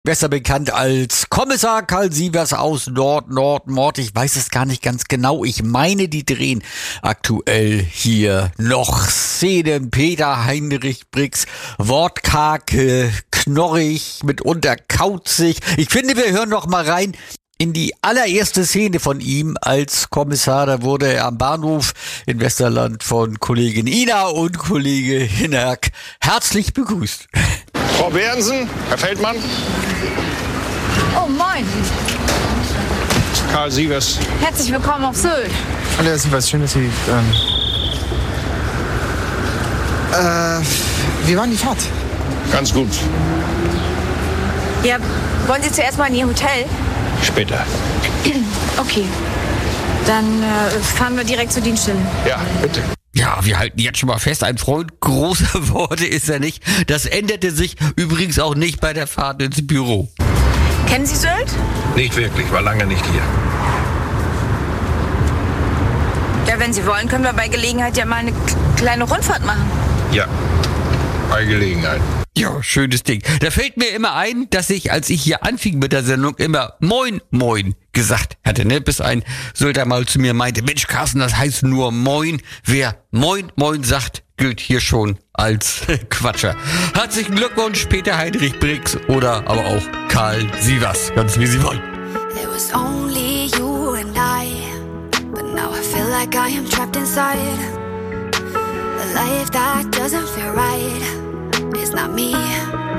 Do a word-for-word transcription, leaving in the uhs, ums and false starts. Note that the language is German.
Besser bekannt als Kommissar Karl Sievers aus Nord-Nord-Mord. Ich weiß es gar nicht ganz genau. Ich meine, die drehen aktuell hier noch Szenen. Peter Heinrich Brix, wortkarg, knorrig, mitunter kauzig. Ich finde, wir hören noch mal rein in die allererste Szene von ihm als Kommissar. Da wurde er am Bahnhof in Westerland von Kollegin Ina und Kollege Hinnerk herzlich begrüßt. Frau Behrensen, Herr Feldmann. Oh, moin. Karl Sievers. Herzlich willkommen auf Sylt. Hallo, Herr Sievers, schön, dass Sie... Ähm äh, wie war die Fahrt? Ganz gut. Ja, wollen Sie zuerst mal in Ihr Hotel? Später. Okay. Dann äh, fahren wir direkt zur Dienststelle. Ja, bitte. Ja, wir halten jetzt schon mal fest, ein Freund großer Worte ist er nicht. Das änderte sich übrigens auch nicht bei der Fahrt ins Büro. Kennen Sie Sylt? Nicht wirklich, war lange nicht hier. Ja, wenn Sie wollen, können wir bei Gelegenheit ja mal eine k- kleine Rundfahrt machen. Ja, bei Gelegenheit. Ja, schönes Ding. Da fällt mir immer ein, dass ich, als ich hier anfing mit der Sendung, immer Moin, Moin gesagt hatte, ne? Bis ein Sylter mal zu mir meinte, Mensch Carsten, das heißt nur Moin. Wer Moin, Moin sagt, gilt hier schon als Quatscher. Herzlichen Glückwunsch, Peter Heinrich Brix oder aber auch Karl Sievers, ganz wie Sie wollen. It was only you and I, but now I feel like I am trapped inside a life that doesn't feel right. It's not me.